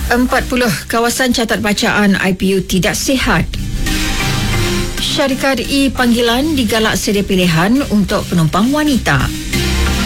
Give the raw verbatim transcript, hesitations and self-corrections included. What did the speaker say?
empat puluh kawasan catat bacaan I P U tidak sihat. Syarikat e-panggilan digalak sedia pilihan untuk penumpang wanita.